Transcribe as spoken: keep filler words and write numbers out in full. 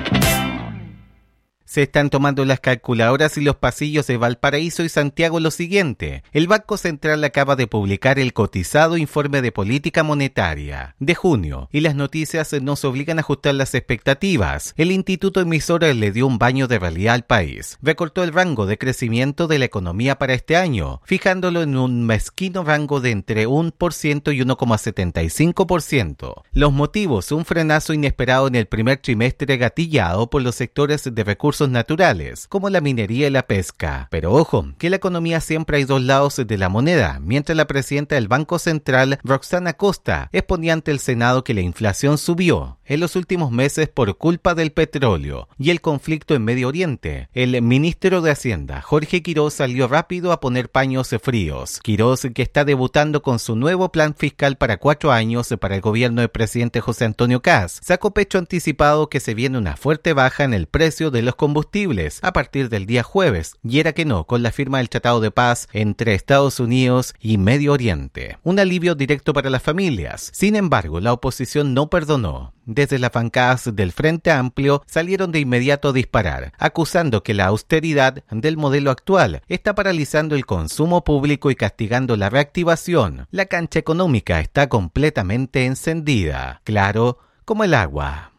Se están tomando las calculadoras y los pasillos de Valparaíso y Santiago lo siguiente. El Banco Central acaba de publicar el cotizado informe de política monetaria de junio y las noticias nos obligan a ajustar las expectativas. El instituto emisor le dio un baño de realidad al país. Recortó el rango de crecimiento de la economía para este año, fijándolo en un mezquino rango de entre uno por ciento y uno coma setenta y cinco por ciento. Los motivos: un frenazo inesperado en el primer trimestre gatillado por los sectores de recursos naturales, como la minería y la pesca. Pero ojo, que la economía siempre hay dos lados de la moneda, mientras la presidenta del Banco Central, Roxana Acosta, exponía ante el Senado que la inflación subió en los últimos meses por culpa del petróleo y el conflicto en Medio Oriente. El ministro de Hacienda, Jorge Quirós, salió rápido a poner paños fríos. Quirós, que está debutando con su nuevo plan fiscal para cuatro años para el gobierno del presidente José Antonio Kast, sacó pecho anticipado que se viene una fuerte baja en el precio de los combustibles a partir del día jueves, y era que no con la firma del Tratado de Paz entre Estados Unidos y Medio Oriente. Un alivio directo para las familias. Sin embargo, la oposición no perdonó. Desde las bancadas del Frente Amplio salieron de inmediato a disparar, acusando que la austeridad del modelo actual está paralizando el consumo público y castigando la reactivación. La cancha económica está completamente encendida, claro como el agua.